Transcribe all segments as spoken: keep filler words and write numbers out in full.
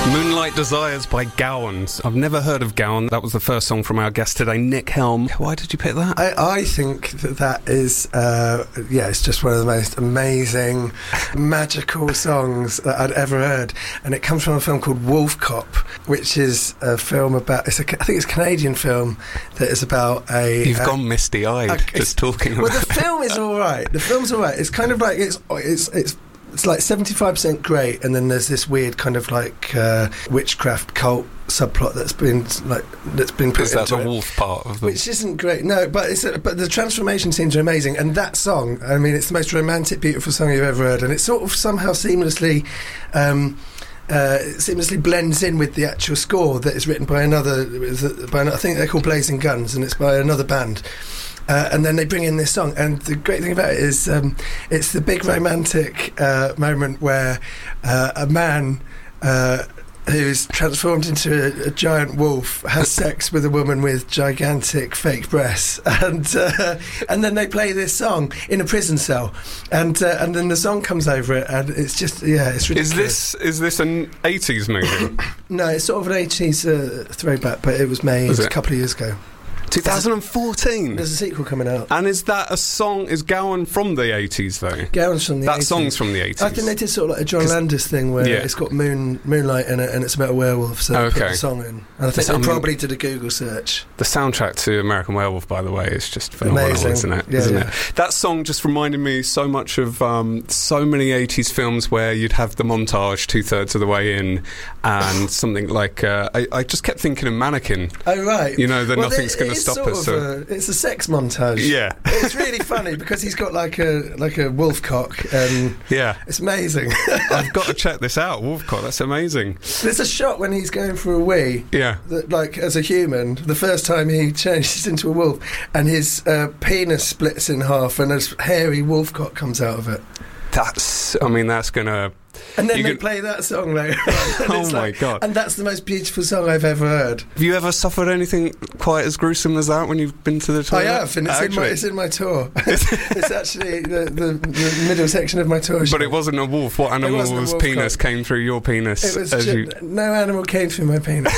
Moonlight Desires by Gowans. I've never heard of Gowan. That was the first song from our guest today, Nick Helm. Why did you pick that? I, I think that that is, uh, yeah, it's just one of the most amazing, magical songs that I'd ever heard. And it comes from a film called Wolf Cop, which is a film about, it's a, I think it's a Canadian film that is about a... You've a, gone misty-eyed a, just talking about well, the it. film is all right. The film's all right. It's kind of like, it's it's it's... It's like seventy-five percent great, and then there's this weird kind of like uh, witchcraft cult subplot that's been like that's been put Is that into the it, wolf part of the... which isn't great. No, but it's a, but the transformation scenes are amazing, and that song, I mean, it's the most romantic, beautiful song you've ever heard, and it sort of somehow seamlessly. Um, Uh, it seamlessly blends in with the actual score that is written by another, by another I think they're called Blazing Guns, and it's by another band. Uh, and then they bring in this song, and the great thing about it is um, it's the big romantic uh, moment where uh, a man uh, who's transformed into a, a giant wolf has sex with a woman with gigantic fake breasts, and uh, and then they play this song in a prison cell, and uh, and then the song comes over it, and it's just yeah, it's ridiculous. Is this is this an eighties movie? No, it's sort of an eighties uh, throwback, but it was made Was it? a couple of years ago. twenty fourteen. There's a sequel coming out. And is that a song? Is Gowan from the eighties though? Gowan's from the that eighties. song's from the eighties. I think they did sort of like a John Landis thing where yeah. it's got moon moonlight in it and it's about a werewolf, so okay. they put the song in. And I think I they mean, probably did a Google search. The soundtrack to American Werewolf, by the way, is just phenomenal, Amazing. isn't it? Yeah, isn't yeah. it? That song just reminded me so much of um, so many eighties films where you'd have the montage two thirds of the way in, and something like uh, I, I just kept thinking of Mannequin. Oh right. You know that well, nothing's it, going to it's stop sort us. of So. a, it's a sex montage. Yeah. It's really funny because he's got like a like a wolf cock, and Yeah. it's amazing. I've got to check this out. Wolfcock, that's amazing. There's a shot when he's going for a wee. Yeah. That, like as a human, the first time he changes into a wolf, and his uh, penis splits in half, and a hairy wolf cock comes out of it. That's. I mean, that's gonna. And then You they could- play that song later on. and Oh it's my like- God. And that's the most beautiful song I've ever heard. Have you ever suffered anything quite as gruesome as that when you've been to the toilet? I have, and it's in, my, Actually. it's in my tour. It's actually the, the, the middle section of my tour. But it wasn't a wolf. What animal's wasn't a wolf penis cock. came through your penis? It was as ju- you... no animal came through my penis.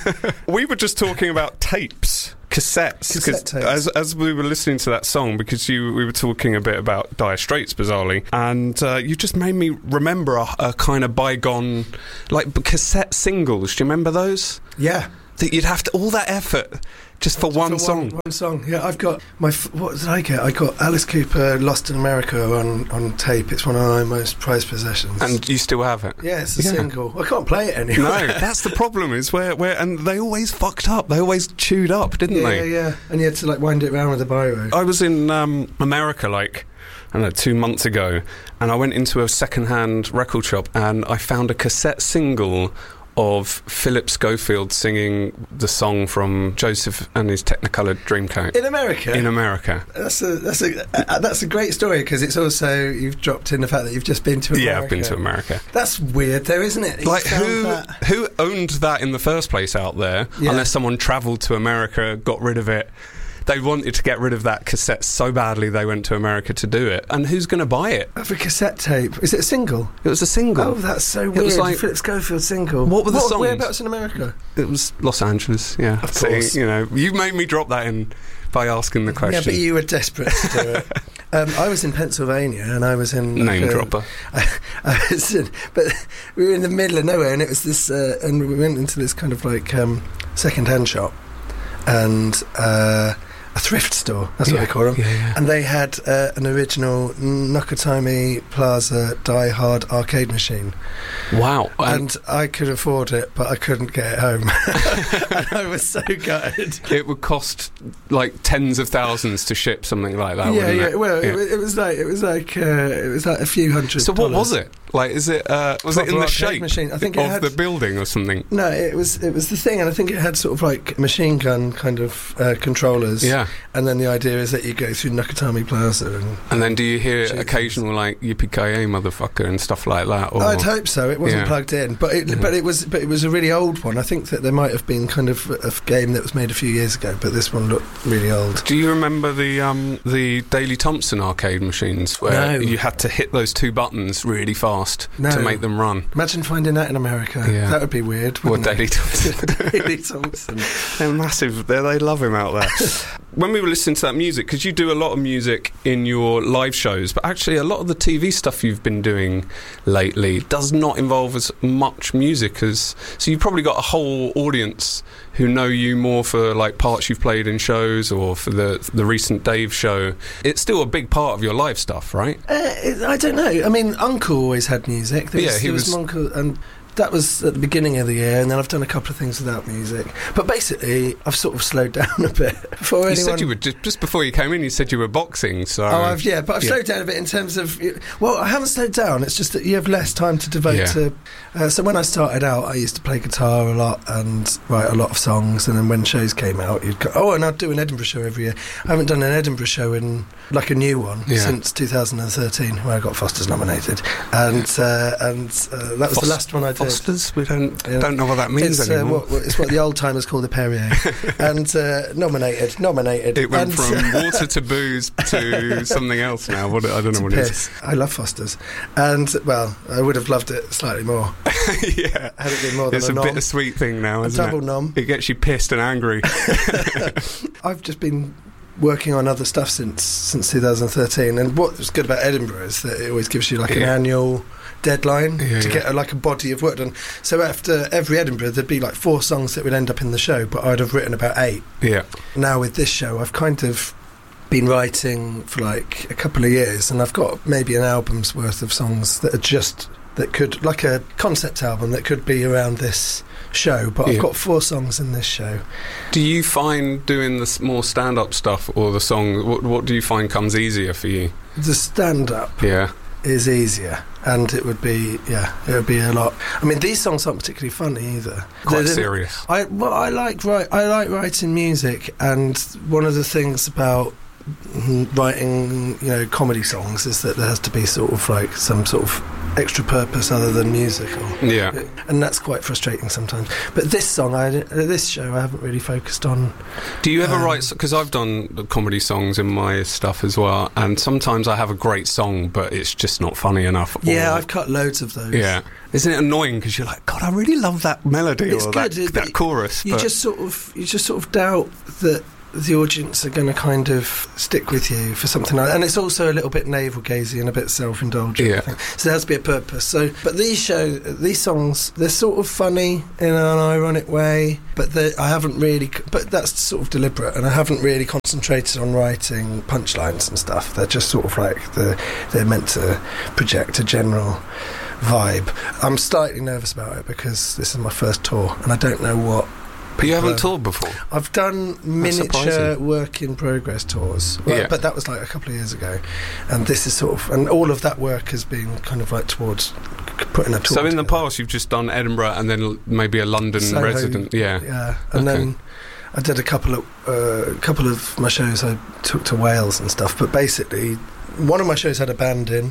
We were just talking about tapes. Cassettes, Cassette 'cause tapes. as as we were listening to that song, because you we were talking a bit about Dire Straits, bizarrely, and uh, you just made me remember a, a kind of bygone, like cassette singles. Do you remember those? Yeah. That you'd have to all that effort just for one For song. One, one song. Yeah, I've got my. F- what did I get? I got Alice Cooper, "Lost in America" on, on tape. It's one of my most prized possessions. And you still have it? yeah, it's a Yeah. single. I can't play it anymore. No, that's the problem. Is where where and they always fucked up. They always chewed up, didn't yeah, they? yeah, yeah. And you had to like wind it around with a biro. I was in um, America like I don't know two months ago, and I went into a second-hand record shop and I found a cassette single of Philip Schofield singing the song from Joseph and his Technicolor Dreamcoat In America. in America. That's a that's a uh, that's a great story because it's also you've dropped in the fact that you've just been to America. Yeah, I've been to America. That's weird, though, isn't it? You Like found who that- who owned that in the first place out there? Yeah. Unless someone travelled to America, got rid of it. They wanted to get rid of that cassette so badly they went to America to do it. And who's going to buy it? Of a cassette tape. Is it a single? It was a single. Oh, that's so weird. It was like- Philip Schofield single. What were the songs? Whereabouts in America? It was Los Angeles, yeah. Of So, course. you know, you made me drop that in by asking the question. Yeah, but you were desperate to do it. Um, I was in Pennsylvania, and I was in like, Name a- dropper. I, I was in, but we were in the middle of nowhere, and it was this, uh, and we went into this kind of like um, second-hand shop, and uh, a thrift store. That's Yeah, what they call them. yeah, yeah. And they had uh, an original Nakatomi Plaza Die Hard arcade machine, Wow. And and I could afford it, but I couldn't get it home, and I was so gutted. it would cost like tens of thousands to ship something like that, yeah, wouldn't yeah. it? Well, Yeah. It, was- it was like it was like uh, it was like a few hundred. So what dollars. was it? Like, is it uh, was it in Proper the arcade shape machine. I think it of had- the building or something? No, it was it was the thing, and I think it had sort of like machine gun kind of uh, controllers. Yeah. And then the idea is that you go through Nakatomi Plaza, and And then do you hear Jesus. occasional like yippee-ki-yay motherfucker and stuff like that? Or I'd hope so. It wasn't Yeah. plugged in, but it, Yeah. but it was but it was a really old one. I think that there might have been kind of a game that was made a few years ago, but this one looked really old. Do you remember the um, the Daley Thompson arcade machines where No. you had to hit those two buttons really fast fast No. to make them run. Imagine finding that in America. Yeah. That would be weird. Or wouldn't Daley it? Thompson. Daley Thompson. They're massive. They're, they love him out there. When we were listening to that music, because you do a lot of music in your live shows, but actually a lot of the T V stuff you've been doing lately does not involve as much music as... So you've probably got a whole audience who know you more for like parts you've played in shows or for the the recent Dave show. It's still a big part of your live stuff, right? Uh, I don't know. I mean, Uncle always had music. There was, Yeah, he there was, was- Uncle, and that was at the beginning of the year, and then I've done a couple of things without music. But basically, I've sort of slowed down a bit. Before You anyone... said you were just, just before you came in. You said you were boxing. So Oh, I've, yeah, but I've Yeah. slowed down a bit in terms of... Well, I haven't slowed down. It's just that you have less time to devote Yeah. to... Uh, so when I started out, I used to play guitar a lot and write a lot of songs, and then when shows came out, you'd go... Oh, and I'd do an Edinburgh show every year. I haven't done an Edinburgh show in, like a new one, Yeah. since two thousand thirteen, where I got Foster's nominated. And uh, and uh, that was Fos- the last one I did. Fosters. We don't Yeah. don't know what that means It's, uh, anymore. what, it's what the old timers call the Perrier. And uh, nominated, nominated. It went and, from water to booze to something else now. What I don't know what it is. piss. I love Foster's. And, well, I would have loved it slightly more. Yeah, Had it been more than it's a, a nom. bittersweet thing now, A isn't double it? nom. It gets you pissed and angry. I've just been working on other stuff since since two thousand thirteen, and what's good about Edinburgh is that it always gives you like an Yeah. annual deadline Yeah, to yeah. get a, like a body of work done. So after every Edinburgh, there'd be like four songs that would end up in the show, but I'd have written about eight. Yeah, Now with this show, I've kind of been writing for like a couple of years, and I've got maybe an album's worth of songs that are just that could like a concept album that could be around this show, but Yeah. I've got four songs in this show. do you find doing the s- more stand-up stuff or the song? What, what do you find comes easier for you? The stand-up Yeah, is easier, and it would be yeah it would be a lot. I mean, these songs aren't particularly funny either. quite They're- serious. I well, I like write I like writing music, and one of the things about mm, writing, you know, comedy songs is that there has to be sort of like some sort of extra purpose other than musical, Yeah, and that's quite frustrating sometimes. But this song, I uh, this show, I haven't really focused on. do you ever Um, write? Because I've done the comedy songs in my stuff as well, and sometimes I have a great song, but it's just not funny enough. Yeah, or- I've cut loads of those. Yeah, isn't it annoying? Because you're like, God, I really love that melody It's or good, that, but that chorus. You but just sort of you just sort of doubt that the audience are going to kind of stick with you for something like that. And it's also a little bit navel-gazing and a bit self-indulgent, Yeah. I think. So there has to be a purpose. So, but these show, these songs, they're sort of funny in an ironic way, but they- I haven't really, but that's sort of deliberate, and I haven't really concentrated on writing punchlines and stuff. They're just sort of like, the, they're meant to project a general vibe. I'm slightly nervous about it because this is my first tour, and I don't know what. But you haven't people- toured before. I've done miniature surprising. work in progress tours, well, Yeah. but that was like a couple of years ago, and this is sort of, and all of that work has been kind of like towards c- putting a tour. So in the together. past, you've just done Edinburgh and then l- maybe a London Soho, resident. Yeah. yeah, and Okay. then I did a couple of uh, a couple of my shows. I took to Wales and stuff, but basically, one of my shows had a band in.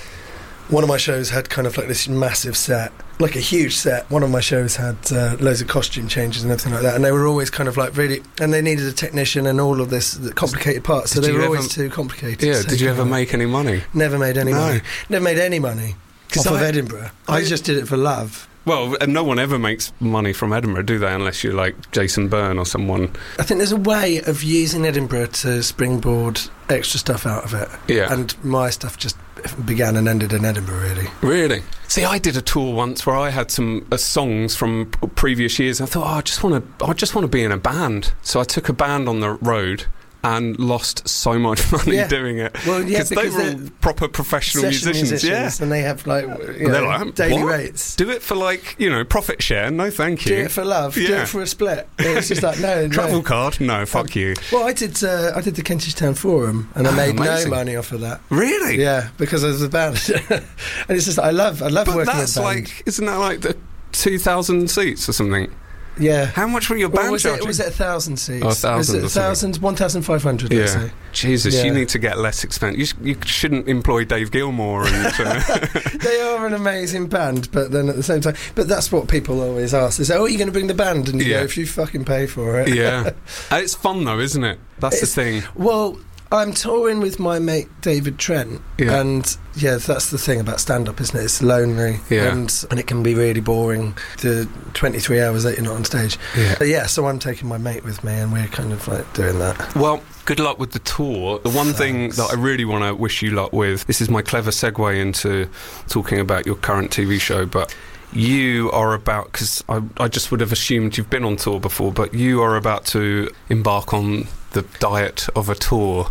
One of my shows had kind of like this massive set, like a huge set. One of my shows had uh, loads of costume changes and everything like that, and they were always kind of like really, and they needed a technician and all of this the complicated parts, so Did they you were ever- always too complicated. Yeah. to Did you take ever on. make any money? Never made any No. money. Never made any money 'Cause off of I- Edinburgh. I, I- just did it for love. Well, and no one ever makes money from Edinburgh, do they? Unless you're like Jason Byrne or someone. I think there's a way of using Edinburgh to springboard extra stuff out of it. Yeah. And my stuff just began and ended in Edinburgh, really. Really? See, I did a tour once where I had some uh, songs from p- previous years. And I thought, oh, I just want to, I just want to be in a band. So I took a band on the road and lost so much money Yeah. doing it. Well, yeah, they because were they're all proper professional session musicians. Yeah. and they have like, you And they're know, like, daily "What? rates. Do it for like, you know, profit share. No, thank Do you. it for love. Do Yeah. it for a split. It's just like no, no. Travel card? No, fuck you. Well, I did. Uh, I did the Kentish Town Forum, and I Oh, made amazing. no money off of that. Really? Yeah, because of the band. And it's just I love. I love But working that's with band. like, isn't that like the two thousand seats or something? Yeah. How much were your Or band was it, charging? was it a thousand seats? Oh, a thousand Was or it a something. thousand? One thousand five hundred. Let's Yeah. say. Jesus, Yeah. you need to get less expensive. You, sh- you shouldn't employ Dave Gilmour and uh, They are an amazing band, but then at the same time, but that's what people always ask. They say, "Oh, are you going to bring the band?" And you Yeah. go, "If you fucking pay for it." yeah. And it's fun though, isn't it? That's It's- the thing. Well, I'm touring with my mate David Trent, Yeah. and yeah, that's the thing about stand-up, isn't it? It's lonely, Yeah. and and it can be really boring. The twenty-three hours that you're not on stage. Yeah. But yeah, so I'm taking my mate with me, and we're kind of like doing that. Well, good luck with the tour. The one thing Thanks. that I really want to wish you luck with, this is my clever segue into talking about your current T V show, but you are about, because I, I just would have assumed you've been on tour before, but you are about to embark on the diet of a tour,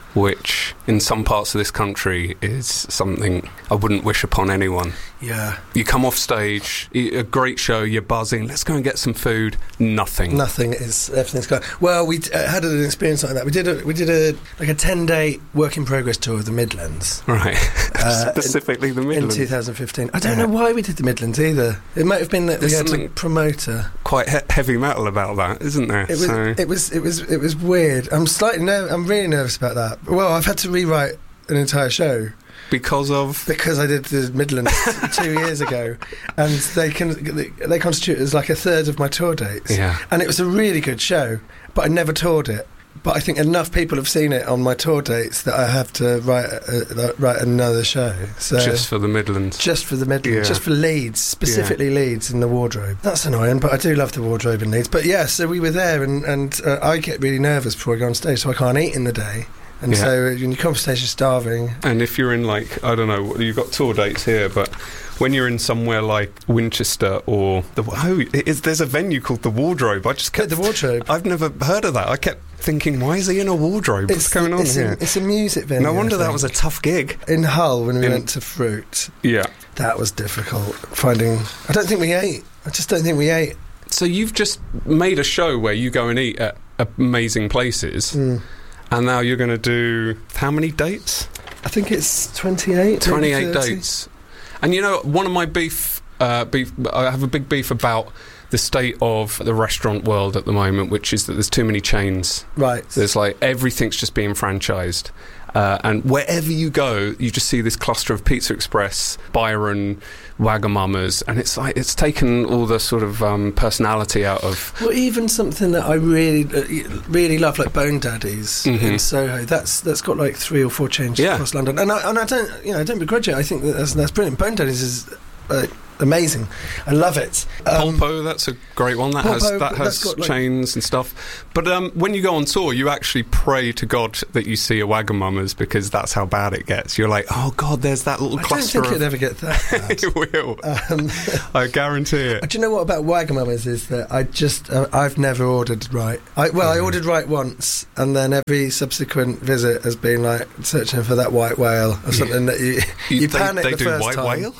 which in some parts of this country is something I wouldn't wish upon anyone. Yeah. You come off stage, y- a great show, you're buzzing, let's go and get some food, nothing. Nothing is everything's gone. Well, we uh, had an experience like that. We did a we did a like a ten day work in progress tour of the Midlands. Right. Uh, Specifically the in Midlands. two thousand fifteen. I don't Yeah. know why we did the Midlands either. It might have been that There's we had a something- promoter. Quite he- heavy metal about that, isn't there? It was So- it was it was it was weird. I'm slightly ner- I'm really nervous about that. Well, I've had to rewrite an entire show because of because I did the Midlands two years ago, and they can they constitute as like a third of my tour dates. yeah. And it was a really good show, but I never toured it. But I think enough people have seen it on my tour dates that I have to write a, write another show. So Just for the Midlands. just for the Midlands, Yeah. just for Leeds, specifically Leeds in the wardrobe. That's annoying, but I do love the wardrobe in Leeds. But yeah, so we were there, and, and uh, I get really nervous before I go on stage, so I can't eat in the day. And Yeah. so when you come on stage, you're starving. And if you're in, like, I don't know, you've got tour dates here, but when you're in somewhere like Winchester or the oh, it is, there's a venue called the Wardrobe. I just kept The wardrobe. I've never heard of that. I kept thinking, why is he in a wardrobe? What's going on it's here? A, it's a music venue. No wonder I that think. was a tough gig. In Hull when we In- went to Fruit. Yeah. That was difficult finding. I don't think we ate. I just don't think we ate. So you've just made a show where you go and eat at amazing places, Mm. and now you're going to do how many dates? I think it's twenty-eight. twenty-eight maybe thirty. dates. And you know, one of my beef, uh, beef, I have a big beef about the state of the restaurant world at the moment, which is that there's too many chains. Right. There's like everything's just being franchised. Uh, and wherever you go, you just see this cluster of Pizza Express, Byron, Wagamama's, and it's like it's taken all the sort of um, personality out of. Well, even something that I really, uh, really love, like Bone Daddies Mhm. in Soho. That's that's got like three or four chains Yeah. across London, and I, and I don't, you know, I don't begrudge it. I think that that's, that's brilliant. Bone Daddies is uh, amazing. I love it. Um, Polpo, that's a great one. That has Polpo, that has that's got, like- chains and stuff. But um, when you go on tour, you actually pray to God that you see a Wagamama's, because that's how bad it gets. You're like, oh God, there's that little I don't cluster think of. it'd ever get that bad. It will. um, I guarantee it. do you know what about Wagamama's is that I just uh, I've never ordered right. I, well, I Mhm. ordered right once, and then every subsequent visit has been like searching for that white whale or something that you you, they, panic they the do first white time. whale.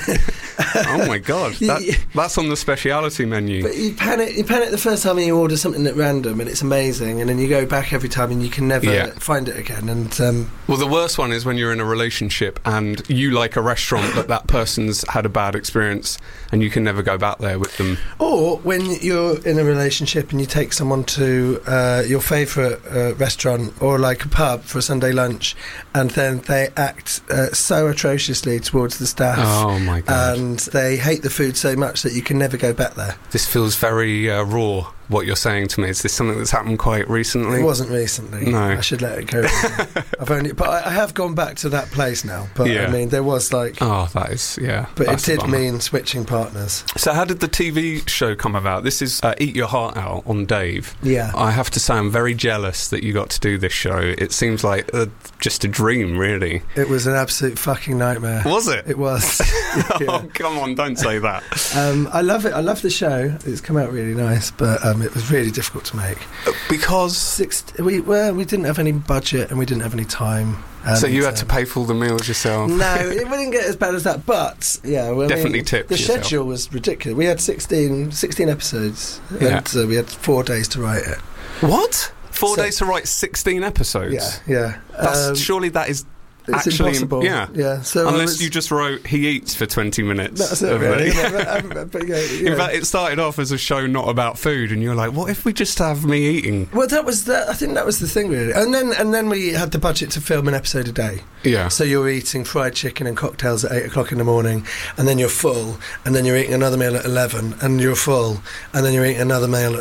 Oh my God, You- that, that's on the speciality menu. But you panic, you panic the first time and you order something at random and it's amazing, and then you go back every time and you can never Yeah. find it again. And um, Well, the worst one is when you're in a relationship and you like a restaurant that that person's had a bad experience and you can never go back there with them. or when you're in a relationship and you take someone to uh, your favourite uh, restaurant or like a pub for a Sunday lunch, and then they act uh, so atrociously towards the staff. Oh my God. And they hate the food so much that you can never go back there. This feels very uh, raw, what you're saying to me. Is this something that's happened quite recently? It wasn't recently. No. I should let it go. I've only, but I, I have gone back to that place now. But Yeah. I mean, there was like, Oh, that is, yeah. but it that's a did bummer. mean switching partners. So how did the T V show come about? This is uh, Eat Your Heart Out on Dave. Yeah. I have to say I'm very jealous that you got to do this show. It seems like uh, just a dream, really. It was an absolute fucking nightmare. Was it? It was. Oh, Yeah. come on, don't say that. um, I love it. I love the show. It's come out really nice, but um, it was really difficult to make. Because... Six. We well, we didn't have any budget and we didn't have any time. And, So you had to um, pay for all the meals yourself? No, it wouldn't get as bad as that. But yeah, well, I Definitely mean, tip The yourself. schedule was ridiculous. We had sixteen, sixteen episodes, Yeah. and uh, we had four days to write it. What? Four So- days to write sixteen episodes? Yeah, yeah. That's, Um, surely that is... it's actually- impossible. yeah. yeah. So I Unless was- you just wrote He Eats for twenty minutes. That's it, of really. it. Yeah, but, um, but, yeah, you In know. fact, it started off as a show not about food, and you're like, what if we just have me eating? Well, that was the, I think that was the thing, really. And then and then we had the budget to film an episode a day. Yeah. So you're eating fried chicken and cocktails at eight o'clock in the morning, and then you're full, and then you're eating another meal at eleven, and you're full, and then you're eating another meal at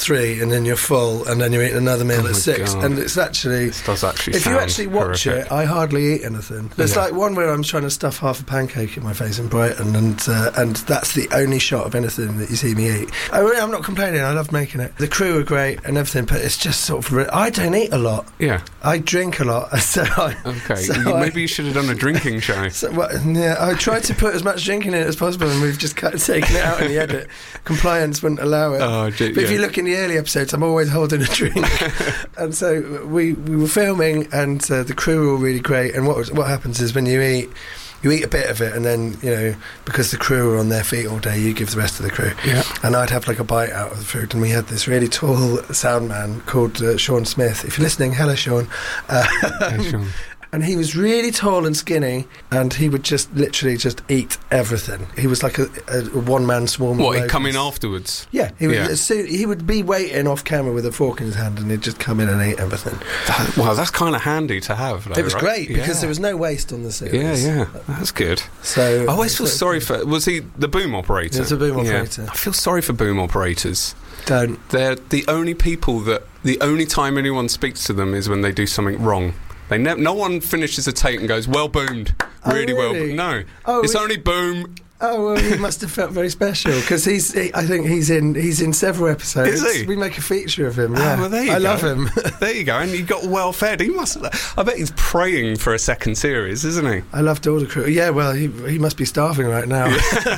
three, and then you're full, and then you're eating another meal Oh at my six. God. And it's actually, This does actually if you sound actually watch horrific. it, I hardly eat anything. There's Yeah. like one where I'm trying to stuff half a pancake in my face in Brighton, and uh, and that's the only shot of anything that you see me eat. I mean, I'm not complaining. I love making it. The crew are great and everything, but it's just sort of. Re- I don't eat a lot. Yeah. I drink a lot, so I. Okay. So You- I- maybe you should have done a drinking show. So, well, yeah, I tried to put as much drinking in it as possible, and we've just cut, taken it out in the edit. Compliance wouldn't allow it. Oh, gee, But if yeah. you look in the early episodes, I'm always holding a drink. And so we, we were filming, and uh, the crew were all really great. And what was, what happens is when you eat, you eat a bit of it, and then, you know, because the crew are on their feet all day, you give the rest of the crew. Yeah. And I'd have like a bite out of the food, and we had this really tall sound man called uh, Sean Smith. If you're listening, hello, Sean. Uh, Hey, Sean. And he was really tall and skinny, and he would just literally just eat everything. He was like a, a one-man swarm. What, of he'd come in locusts. afterwards? Yeah, he would. Yeah. As soon, he would be waiting off camera with a fork in his hand, and he'd just come in and eat everything. That, well, that's kind of handy to have, though, It was right? great because Yeah. there was no waste on the series. Yeah, yeah, that's good. So I always feel so- sorry for. Was he the boom operator? He was the boom Yeah. operator. I feel sorry for boom operators. Don't. They're the only people that. The only time anyone speaks to them is when they do something wrong. They ne- no one finishes a take and goes, "Well boomed, Oh, really, well." really? Bo-. No, Oh, it's we- only boom. Oh well, he must have felt very special because he's. He, I think he's in. He's in several episodes. Is he? We make a feature of him. Ah, Yeah, well, there you I go. love him. There you go, and he got well fed. He must. I bet he's praying for a second series, isn't he? I loved all the crew. Yeah, well, he he must be starving right now.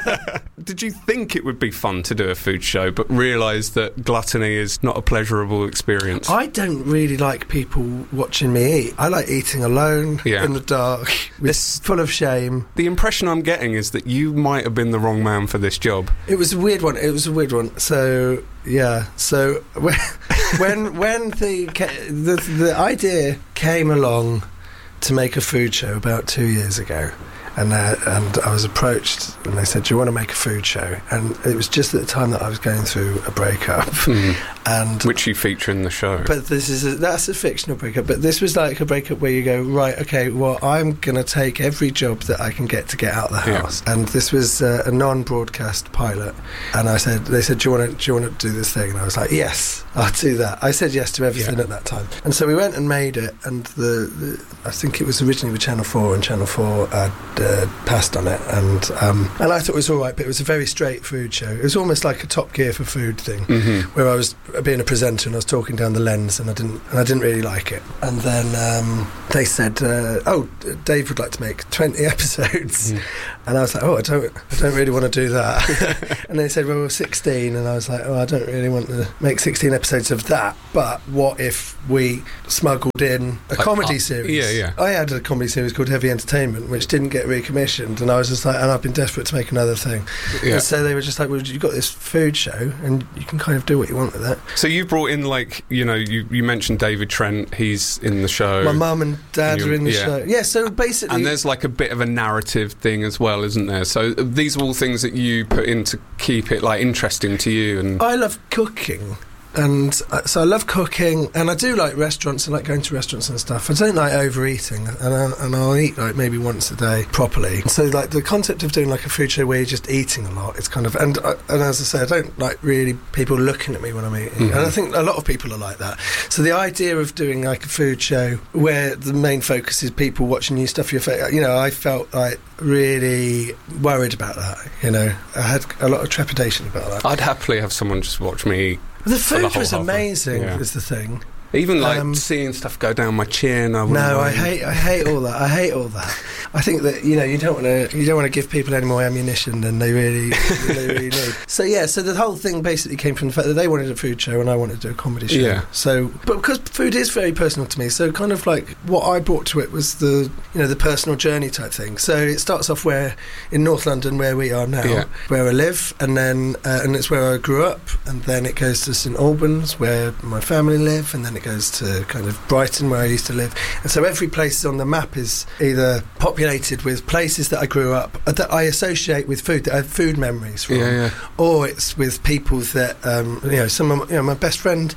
Did you think it would be fun to do a food show, but realise that gluttony is not a pleasurable experience? I don't really like people watching me eat. I like eating alone Yeah. in the dark, with, This- full of shame. The impression I'm getting is that you might have been the wrong man for this job. It was a weird one. It was a weird one. So yeah. So when when, when the, ca- the the idea came along to make a food show about two years ago. And, uh, and I was approached, and they said, "Do you want to make a food show?" And it was just at the time that I was going through a breakup, and Which you feature in the show. But this is a, that's a fictional breakup. But this was like a breakup where you go, right, okay, well, I'm going to take every job that I can get to get out of the Yeah. house. And this was uh, a non-broadcast pilot. And I said, they said, do you want to do you want to do this thing? And I was like, yes, I'll do that. I said yes to everything Yeah. at that time. And so we went and made it. And the, the I think it was originally with Channel Four, and Channel Four had uh, passed on it. And um, and I thought it was all right, but it was a very straight food show. It was almost like a Top Gear for food thing, Mhm. where I was being a presenter and I was talking down the lens, and I didn't and I didn't really like it. And then um, they said, uh, "Oh, Dave would like to make twenty episodes," Mm. and I was like, "Oh, I don't, I don't really want to do that." And they said, "Well, we're sixteen," and I was like, "Oh, I don't really want to make sixteen episodes of that. But what if we smuggled in a Like, comedy uh, series?" yeah, yeah. I had a comedy series called Heavy Entertainment, which didn't get recommissioned, and I was just like, and I've been desperate to make another thing. Yeah. And so they were just like, "Well, you've got this food show, and you can kind of do what you want with it." So you brought in, like, you know, you, you mentioned David Trent, he's in the show. My mum and dad And you- are in the yeah. show. Yeah, so basically, And there's like a bit of a narrative thing as well, isn't there? So these are all things that you put in to keep it like interesting to you. And I love cooking. And uh, so I love cooking, and I do like restaurants. I like going to restaurants and stuff. I don't like overeating, and, I, and I'll eat like maybe once a day properly. So like the concept of doing like a food show where you're just eating a lot, it's kind of and uh, and as I say, I don't like really people looking at me when I'm eating, Mhm. and I think a lot of people are like that. So the idea of doing like a food show where the main focus is people watching you stuff your face, you know, I felt like really worried about that. You know, I had a lot of trepidation about that. I'd happily have someone just watch me eat. The the food whole was half, amazing, yeah. is the thing. Even like Um, seeing stuff go down my chin. I wouldn't No, I mind. hate, I hate all that. I hate all that. I think that you know you don't want to, you don't want to give people any more ammunition than they really, they really need. So yeah, so the whole thing basically came from the fact that they wanted a food show and I wanted to do a comedy show. Yeah. So, but because food is very personal to me, so kind of like what I brought to it was the, you know, the personal journey type thing. So it starts off where in North London, where we are now, Yeah. where I live, and then uh, and it's where I grew up, and then it goes to St Albans, where my family live, and then it goes to kind of Brighton, where I used to live. And so every place on the map is either populated with places that I grew up, uh, that I associate with food, that I have food memories from, Yeah, yeah. or it's with people that, um, you know, some of my, you know, my best friend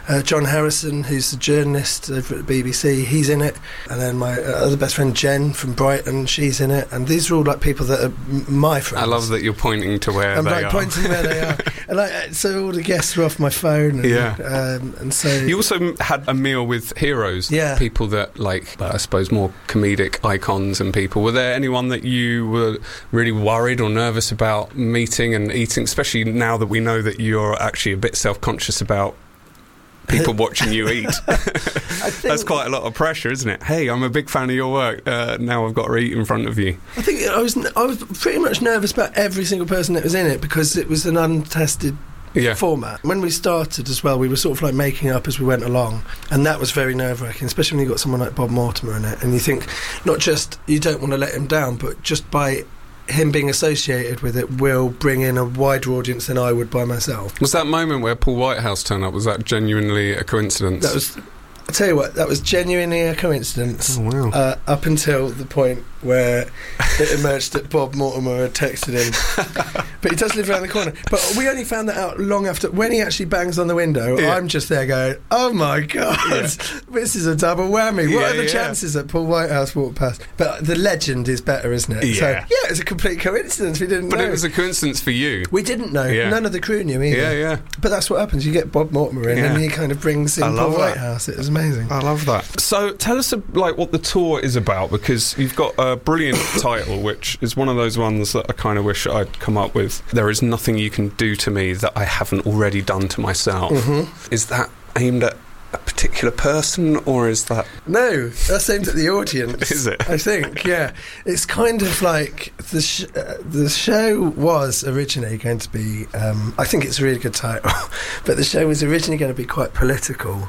Uh, John Harrison, who's a journalist over at the B B C, he's in it. And then my uh, other best friend Jen from Brighton, she's in it. And these are all like people that are m- my friends. I love that you're pointing to where I'm they like are. pointing where they are. And like, so all the guests were off my phone. And, Yeah. Um, and so You also m- had a meal with heroes, Yeah. people that, like, I suppose, more comedic icons and people. Were there anyone that you were really worried or nervous about meeting and eating, especially now that we know that you're actually a bit self-conscious about people watching you eat? I think, That's quite a lot of pressure, isn't it? Hey, I'm a big fan of your work. Uh, now I've got to eat in front of you. I think I was I was pretty much nervous about every single person that was in it because it was an untested Yeah. format. When we started as well, we were sort of like making up as we went along, and that was very nerve-wracking, especially when you got someone like Bob Mortimer in it, and you think not just you don't want to let him down, but just by him being associated with it will bring in a wider audience than I would by myself. Was that moment where Paul Whitehouse turned up, was that genuinely a coincidence? That was, I'll tell you what, that was genuinely a coincidence. Oh, wow. Uh, up until the point where it emerged that Bob Mortimer had texted him. But he does live around the corner. But we only found that out long after. When he actually bangs on the window, Yeah. I'm just there going, oh my God, Yeah. this is a double whammy. What Yeah, are the yeah. chances that Paul Whitehouse walked past? But the legend is better, isn't it? So, Yeah. yeah, it's a complete coincidence. We didn't But know. it was a coincidence for you. we didn't know. Yeah. None of the crew knew either. Yeah, yeah. But that's what happens. You get Bob Mortimer in, Yeah. and he kind of brings in I Paul love that. Whitehouse. It was amazing. I love that. So tell us, uh, like, what the tour is about, because you've got a brilliant title, which is one of those ones that I kind of wish I'd come up with. There is nothing you can do to me that I haven't already done to myself. Mm-hmm. Is that aimed at a particular person, or is that... No, that's aimed at the audience. Is it? I think, yeah. It's kind of like the sh- uh, the show was originally going to be. Um, I think it's a really good title, but the show was originally going to be quite political.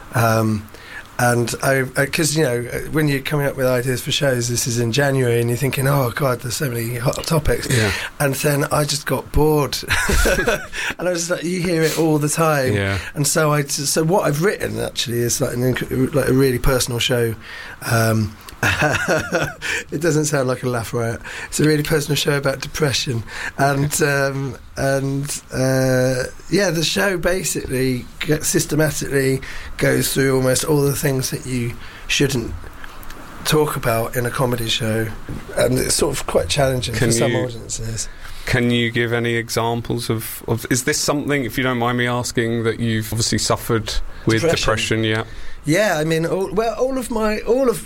Um, And I, because you know, when you're coming up with ideas for shows, this is in January, and you're thinking, "Oh God, there's so many hot topics." Yeah. And then I just got bored, and I was like, "You hear it all the time." Yeah. And so I, so what I've written actually is like an inc- like a really personal show. Um, it doesn't sound like a laugh riot. It's a really personal show about depression, and um, and uh, yeah, the show basically gets systematically goes through almost all the things that you shouldn't talk about in a comedy show, and it's sort of quite challenging Can for some you- audiences. Can you give any examples of, of... Is this something, if you don't mind me asking, that you've obviously suffered with Depression. depression? Yeah. Yeah, I mean, all, well, all of my, all of,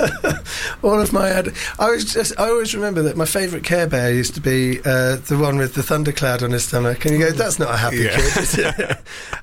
all of my, ad- I was just, I always remember that my favourite Care Bear used to be uh, the one with the thundercloud on his stomach, and you go, that's not a happy Yeah. kid.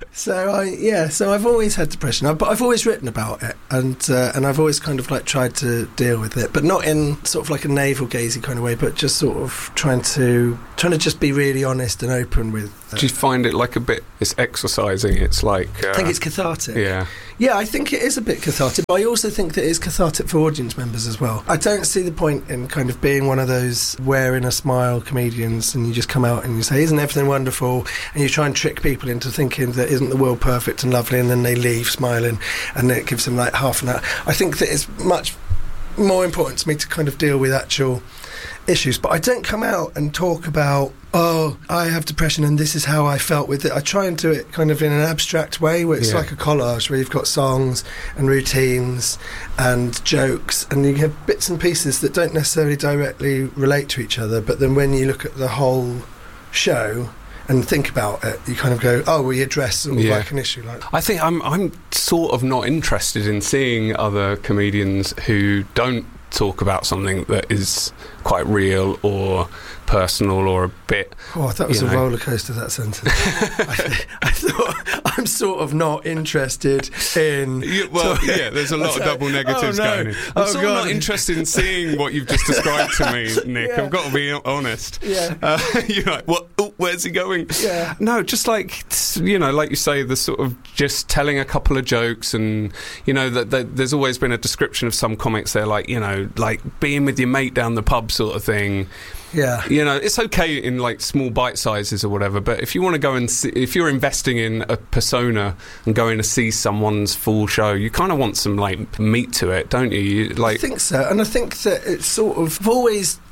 So I, yeah, so I've always had depression, I, but I've always written about it, and uh, and I've always kind of like tried to deal with it, but not in sort of like a navel-gazing kind of way, but just sort of trying to, trying to just be really honest and open with. Uh, Do you find it like a bit... It's exercising, it's like... Uh, I think it's cathartic. Yeah. Yeah, I think it is a bit cathartic, but I also think that it's cathartic for audience members as well. I don't see the point in kind of being one of those wearing a smile comedians and you just come out and you say, isn't everything wonderful? And you try and trick people into thinking that isn't the world perfect and lovely, and then they leave smiling, and it gives them like half an hour. I think that it's much more important to me to kind of deal with actual issues, but I don't come out and talk about, oh, I have depression and this is how I felt with it. I try and do it kind of in an abstract way where it's Yeah. like a collage where you've got songs and routines and jokes, and you have bits and pieces that don't necessarily directly relate to each other, but then when you look at the whole show and think about it, you kind of go, oh, we address sort of Yeah. like an issue like I think I'm I'm sort of not interested in seeing other comedians who don't talk about something that is quite real or personal or a bit... Oh, that was You a know. roller coaster, that sentence. I, I thought I'm sort of not interested in. Yeah, well, talk- yeah, there's a lot of like, double negatives oh, no. going in. I'm Oh, sort of God. not interested in seeing what you've just described to me, Nick. Yeah. I've got to be honest. Yeah. Uh, you're like, what? Oh, where's he going? Yeah. No, just like, you know, like you say, the sort of just telling a couple of jokes, and, you know, that, that there's always been a description of some comics, they're like, you know, like being with your mate down the pub sort of thing. Yeah. You know, it's okay in like small bite sizes or whatever, but if you want to go and see, if you're investing in a persona and going to see someone's full show, you kind of want some like meat to it, don't you? You I like, think so, and I think that it's sort of I've always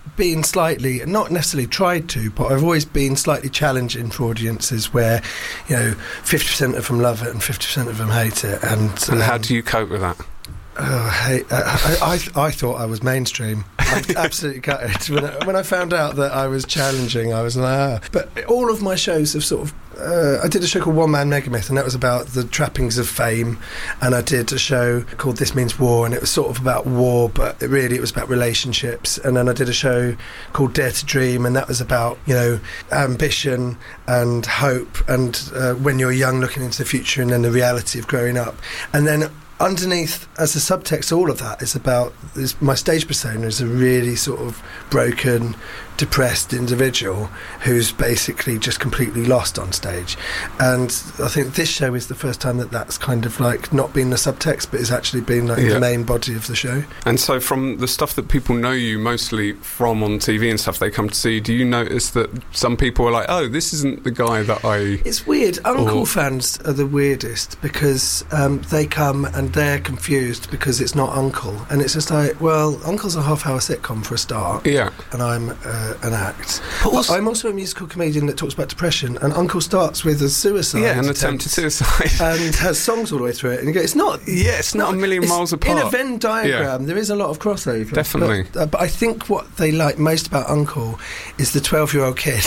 been slightly, not necessarily tried to, but I've always been slightly challenging for audiences where, you know, fifty percent of them love it and fifty percent of them hate it. And, and um, how do you cope with that? Oh, hey, I, I, I, I thought I was mainstream. I'm absolutely gutted. When I, when I found out that I was challenging, I was like, ah. But all of my shows have sort of... Uh, I did a show called One Man Megamyth, and that was about the trappings of fame. And I did a show called This Means War, and it was sort of about war, but it really it was about relationships. And then I did a show called Dare to Dream, and that was about, you know, ambition and hope, and uh, when you're young looking into the future, and then the reality of growing up. And then underneath, as a subtext, all of that is about is my stage persona is a really sort of broken, depressed individual who's basically just completely lost on stage. And I think this show is the first time that that's kind of like not been the subtext, but it's actually been like yeah. the main body of the show. And so from the stuff that people know you mostly from on T V and stuff they come to see, do you notice that some people are like, oh, this isn't the guy that I... It's weird. Uncle or... fans are the weirdest because um, they come and they're confused because it's not Uncle. And it's just like, well, Uncle's a half-hour sitcom for a start. Yeah. And I'm... Uh, an act. But also, I'm also a musical comedian that talks about depression, and Uncle starts with a suicide yeah, an attempt, attempted suicide. and has songs all the way through it. And you go, it's not... Yeah, it's not, not a million miles apart. In a Venn diagram, yeah. there is a lot of crossover. Definitely. But, uh, but I think what they like most about Uncle is the twelve-year-old kid.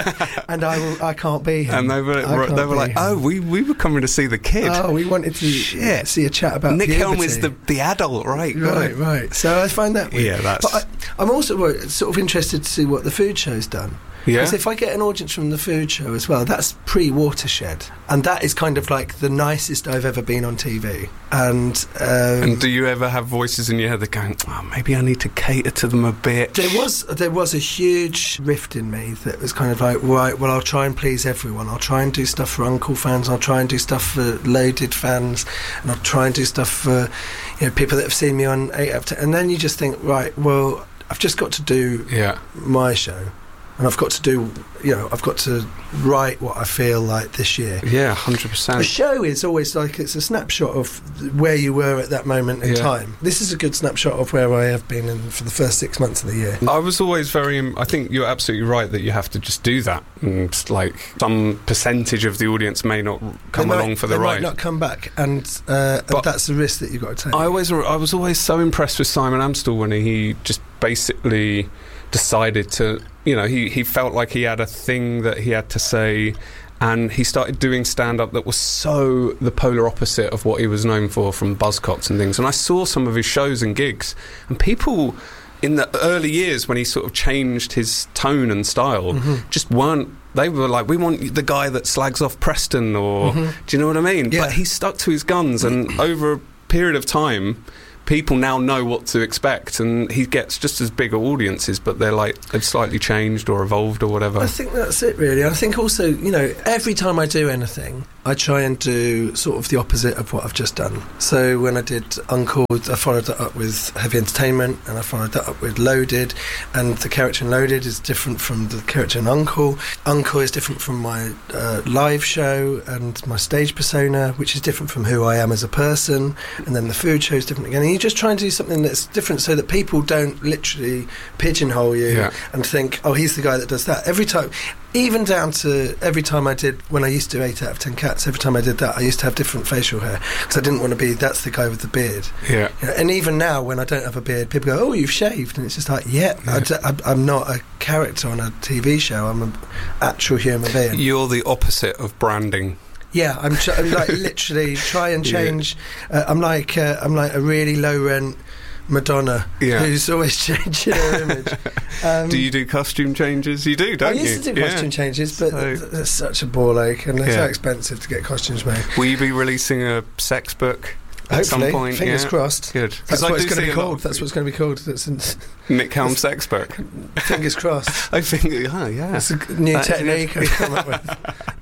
and I will, I can't be him. And they were, they were like, him. oh, we, we were coming to see the kid. Oh, we wanted to Shit. see a chat about Nick puberty. Helm is the, the adult, right? Right, right. So I find that weird. Yeah, that's... But I, I'm also sort of interested to see what the food show's done. Yeah. Because if I get an audience from the food show as well, that's pre-Watershed, and that is kind of like the nicest I've ever been on T V. And um, and do you ever have voices in your head that going, oh, maybe I need to cater to them a bit? There was there was a huge rift in me that was kind of like, right, well, I'll try and please everyone. I'll try and do stuff for Uncle fans. I'll try and do stuff for Loaded fans, and I'll try and do stuff for, you know, people that have seen me on eight out of ten. And then you just think, right, well, I've just got to do yeah. my show. And I've got to do, you know, I've got to write what I feel like this year. Yeah, one hundred percent. A show is always like, it's a snapshot of where you were at that moment in yeah. time. This is a good snapshot of where I have been in for the first six months of the year. I was always very, I think you're absolutely right that you have to just do that. And like, some percentage of the audience may not come might, along for the they ride. Might not come back, and, uh, and that's the risk that you've got to take. I, always, I was always so impressed with Simon Amstell when he just basically decided to, you know, he, he felt like he had a thing that he had to say, and he started doing stand-up that was so the polar opposite of what he was known for from Buzzcocks and things. And I saw some of his shows and gigs, and people in the early years when he sort of changed his tone and style mm-hmm. just weren't, they were like, we want the guy that slags off Preston, or mm-hmm. do you know what I mean? Yeah. But he stuck to his guns, and over a period of time people now know what to expect, and he gets just as big audiences, but they're like, they've slightly changed or evolved or whatever. I think that's it, really. I think also, you know, every time I do anything, I try and do sort of the opposite of what I've just done. So when I did Uncle, I followed that up with Heavy Entertainment, and I followed that up with Loaded, and the character in Loaded is different from the character in Uncle. Uncle is different from my uh, live show and my stage persona, which is different from who I am as a person, and then the food show is different again. And you just try and do something that's different so that people don't literally pigeonhole you yeah. and think, oh, he's the guy that does that. Every time, even down to every time I did, when I used to do eight out of ten cats, every time I did that, I used to have different facial hair, because I didn't want to be, that's the guy with the beard. Yeah. You know, and even now, when I don't have a beard, people go, oh, you've shaved. And it's just like, yeah, yeah. I d- I'm not a character on a T V show. I'm an actual human being. You're the opposite of branding. Yeah, I'm, tr- I'm like literally try and change. Yeah. Uh, I'm like uh, I'm like a really low rent Madonna yeah. who's always changing her image. Um, do you do costume changes? You do, don't you? I used you? to do costume yeah. changes, but so, th- it's such a ball ache, and they're yeah. so expensive to get costumes made. Will you be releasing a sex book? At Hopefully, some point, fingers yeah. crossed. Good. That's what it's going to be called. That's what it's going to be called. That's in Nick Helm sex book. Fingers crossed. I think, oh, yeah. It's a new That's technique I've come up with.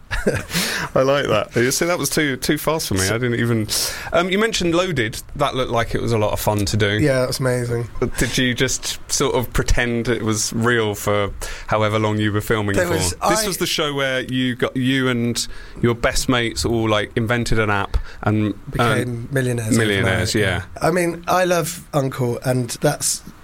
I like that. You see, that was too too fast for me. I didn't even. Um, you mentioned Loaded. That looked like it was a lot of fun to do. Yeah, it was amazing. Did you just sort of pretend it was real for however long you were filming there for? Was, this I, was the show where you got you and your best mates all like invented an app and became um, millionaires. Millionaires, yeah. I mean, I love Uncle, and that's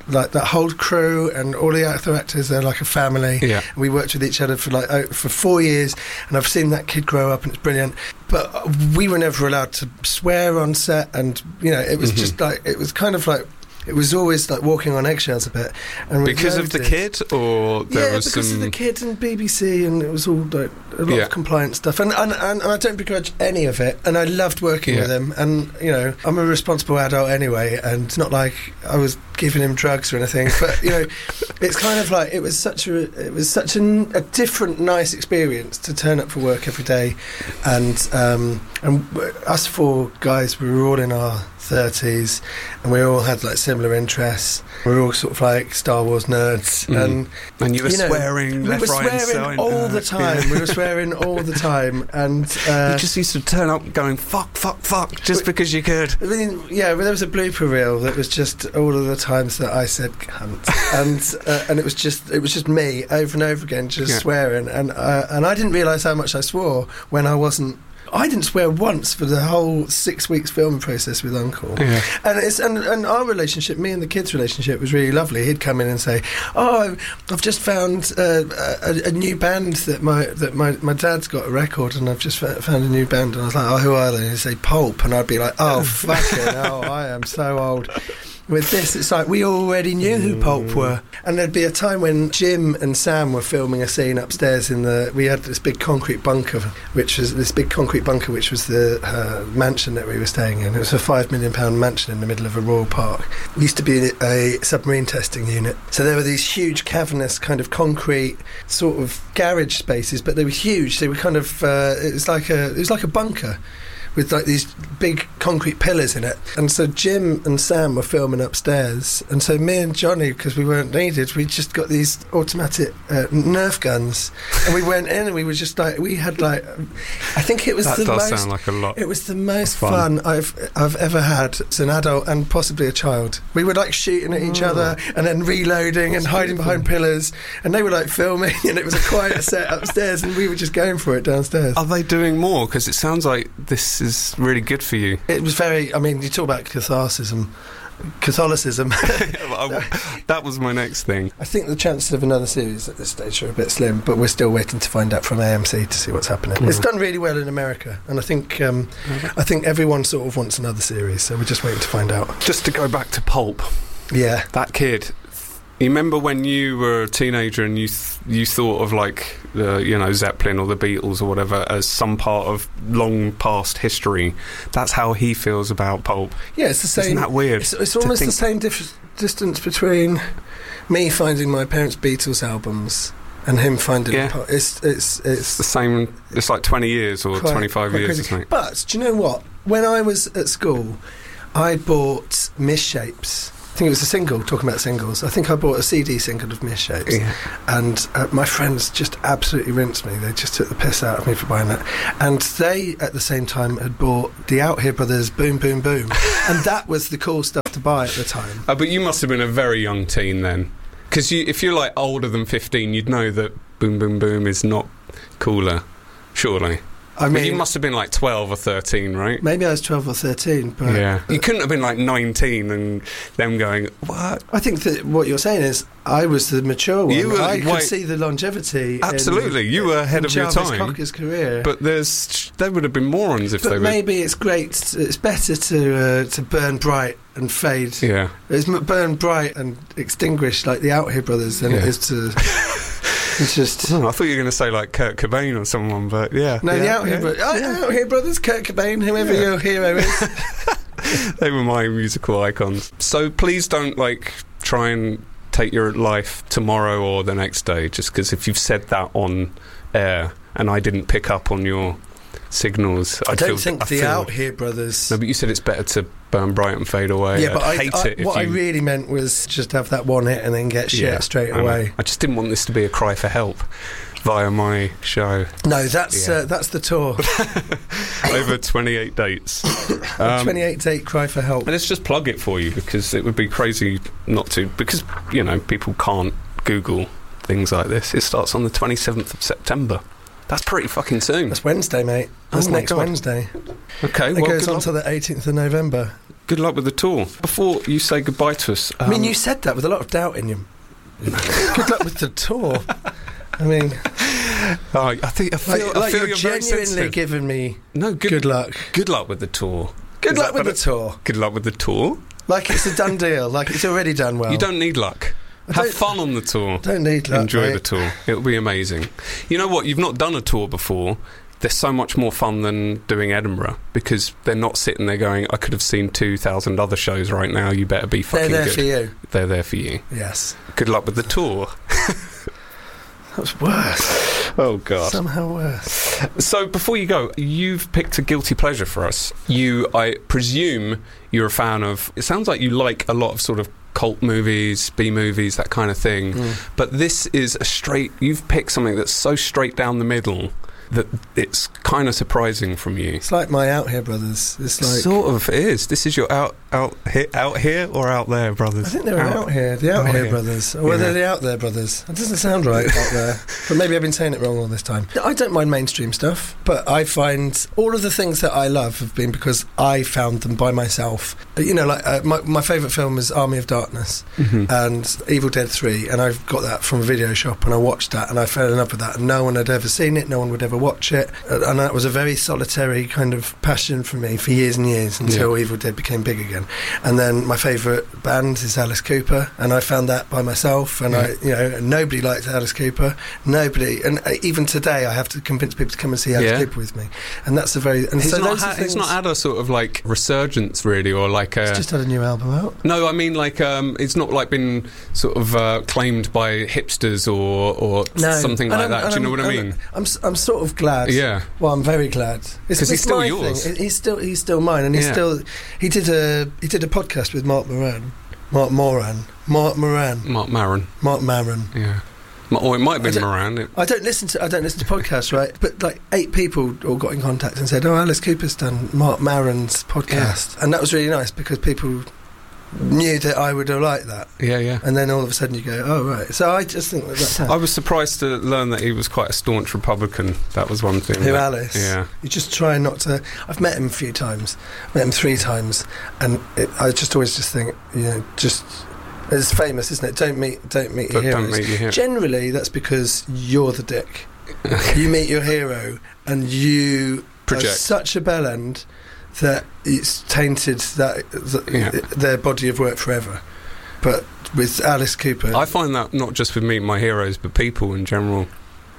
like that whole crew and all the other actors, they're like a family. Yeah. We worked with each other for like oh, for four years, and I've seen that kid grow up, and it's brilliant. But we were never allowed to swear on set, and you know, it was Mm-hmm. just like it was kind of like. It was always like walking on eggshells a bit. And Because of the kid, or there yeah, was because some... of the kid and B B C, and it was all like a lot Yeah. of compliance stuff. And and, and and I don't begrudge any of it. And I loved working Yeah. with him. And you know, I'm a responsible adult anyway, and it's not like I was giving him drugs or anything. But you know, it's kind of like it was such a it was such an, a different, nice experience to turn up for work every day, and um, and us four guys, we were all in our thirties, and we all had like similar interests. We were all sort of like Star Wars nerds, Mm. and And you were you know, swearing we left, were right, and swearing centre. all the time. Yeah. We were swearing all the time, and uh, You just used to turn up going fuck, fuck, fuck, just But- because you could. I mean, yeah, well, there was a blooper reel that was just all of the times that I said cunt, and uh, and it was just it was just me over and over again just Yeah. swearing, and uh, and I didn't realise how much I swore when I wasn't. I didn't swear once for the whole six weeks filming process with Uncle. Yeah. And it's and, and our relationship, me and the kids' relationship, was really lovely. He'd come in and say, "Oh, I've, I've just found uh, a, a new band that my that my, my dad's got a record, and I've just fa- found a new band." And I was like, "Oh, who are they?" And he'd say, "Pulp," and I'd be like, "Oh, fucking hell, I am so old." With this, it's like we already knew who Pulp were. And there'd be a time when Jim and Sam were filming a scene upstairs in the... We had this big concrete bunker, which was this big concrete bunker, which was the uh, mansion that we were staying in. It was a five million pound mansion in the middle of a royal park. It used to be a submarine testing unit. So there were these huge cavernous kind of concrete sort of garage spaces, but they were huge. They were kind of... Uh, it was like a it was like a bunker, with like these big concrete pillars in it. And so Jim and Sam were filming upstairs, and so me and Johnny, because we weren't needed, we just got these automatic uh, Nerf guns, and we went in and we were just like, we had like, I think it was That the does most sound like a lot. it was the most Fun. fun, I've I've ever had as an adult and possibly a child. We were like shooting at each Oh. other and then reloading and hiding behind pillars, and they were like filming, and it was a quiet set upstairs, and we were just going for it downstairs. Are they doing more? Because it sounds like this is really good for you. It was very, I mean, you talk about Catholicism. Catholicism. I- that was my next thing. I think the chances of another series at this stage are a bit slim, but we're still waiting to find out from A M C to see what's happening. Mm. It's done really well in America, and I think um, I think everyone sort of wants another series, so we're just waiting to find out. Just to go back to Pulp, Yeah. that kid. You remember when you were a teenager and you th- you thought of like the you know Zeppelin or the Beatles or whatever as some part of long past history? That's how he feels about Pulp. Yeah, it's the same. Isn't that weird? It's, it's to almost think- the same dif- distance between me finding my parents' Beatles albums and him finding Yeah. Pulp. It's it's It's it's the same. It's like twenty years or quite- twenty-five quite years crazy. or something. But do you know what? When I was at school, I bought Misshapes. I think it was a single, talking about singles. I think I bought a C D single of Misshapes. Yeah. And uh, my friends just absolutely rinsed me. They just took the piss out of me for buying that. And they, at the same time, had bought the Out Here Brothers Boom Boom Boom. And that was the cool stuff to buy at the time. Oh, but you must have been a very young teen then, because you, if you're like older than fifteen, you'd know that Boom Boom Boom is not cooler, surely. I But mean, you must have been like twelve or thirteen, right? maybe I was twelve or thirteen, but Yeah. You couldn't have been like nineteen and them going, what? I think that what you're saying is I was the mature one. You were- I could wait. see the longevity. Absolutely, in, you were ahead in of your Jarvis time. Cocker's career. But there's, there would have been morons if But they were. maybe it's great. It's better to uh, to burn bright and fade. Yeah. It's m- burn bright and extinguish like the Out Here Brothers than it Yeah. is to. It's just. Oh, I thought you were going to say like Kurt Cobain or someone, but yeah. No, yeah, the Out Here yeah. Brothers. Oh, Out Here Brothers, Kurt Cobain, whoever Yeah. your hero is. They were my musical icons. So please don't like try and take your life tomorrow or the next day, just because if you've said that on air and I didn't pick up on your signals, I I'd don't feel, think I the feel- Out Here Brothers. No, but you said it's better to burn bright and fade away. yeah, but I'd I, hate I, it if what I you, really meant was just have that one hit and then get shit Yeah, straight I know. away. I just didn't want this to be a cry for help via my show. No, that's Yeah. uh, that's the tour. Over twenty-eight dates. Um, twenty-eight date cry for help. And let's just plug it for you, because it would be crazy not to, because, you know, people can't Google things like this. It starts on the twenty-seventh of September. That's pretty fucking soon. That's Wednesday, mate. That's Oh my next God. Wednesday. Okay, It well, goes good on luck. to the eighteenth of November. Good luck with the tour. Before you say goodbye to us... Um, I mean, you said that with a lot of doubt in you. Good luck with the tour. I mean... Oh, I think I feel, like, I like feel you're, you're very genuinely sensitive. giving me No, good, good luck. Good luck with the tour. Good Is luck that with the better? tour. Good luck with the tour. Like it's a done deal. Like it's already done well. You don't need luck. I Have don't- fun on the tour. Don't need luck. Enjoy mate. the tour. It'll be amazing. You know what? You've not done a tour before. They're so much more fun than doing Edinburgh because they're not sitting there going, I could have seen two thousand other shows right now. You better be They're fucking there good. for you. They're there for you. Yes. Good luck with the tour. That was worse. Oh, God. Somehow worse. So before you go, you've picked a guilty pleasure for us. You, I presume you're a fan of... It sounds like you like a lot of sort of cult movies, B-movies, that kind of thing. Mm. But this is a straight... You've picked something that's so straight down the middle that it's kind of surprising from you. It's like my Out Here brothers. It's like Sort of is. This is your out out here, out here or out there brothers? I think they're out, here. The Out, Out Here Here. brothers. Or whether Yeah. they're the Out There brothers. It doesn't sound right out there. But maybe I've been saying it wrong all this time. I don't mind mainstream stuff, but I find all of the things that I love have been because I found them by myself. You know, like uh, my, my favourite film is Army of Darkness Mhm. and Evil Dead three, and I've got that from a video shop, and I watched that and I fell in love with that, and no one had ever seen it, no one would ever watch it, and that was a very solitary kind of passion for me for years and years until Yeah. Evil Dead became big again. And then my favourite band is Alice Cooper, and I found that by myself, and Yeah. I, you know, nobody likes Alice Cooper, nobody, and uh, even today I have to convince people to come and see Alice Yeah. Cooper with me, and that's a very, and He's, so not those are ha- things, he's not had a sort of like resurgence really, or like a... he's just had a new album out. No, I mean like um, it's not like been sort of uh, claimed by hipsters or or No, something and like I'm- that. and Do you know I'm- what I and mean? I'm, s- I'm sort of glad. Yeah. Well, I'm very glad. It's, 'Cause he's it's still my yours. thing. He's still he's still mine, and he's Yeah. still he did a he did a podcast with Mark Moran, Mark Moran, Mark Moran, Mark Maron. Mark Maron. Yeah. Ma- Or it might have I been don't- Moran. It, I don't listen to I don't listen to podcasts, right? But like eight people all got in contact and said, "Oh, Alice Cooper's done Mark Maron's podcast," and that was really nice because people knew that I would have liked that. yeah, yeah. And then all of a sudden you go, "Oh, right." So I just think that that's I was surprised to learn that he was quite a staunch Republican. That was one thing. Who, that- Alice? Yeah. You just try not to. I've met him a few times. Met him three times, and it, I just always just think, you know, just it's famous, isn't it? Don't meet, don't meet your But don't heroes. meet your hero. Generally, that's because you're the dick. You meet your hero, and you are Project. such a bellend that it's tainted that, that Yeah. their body of work forever. But with Alice Cooper, I find that not just with meeting my heroes, but people in general.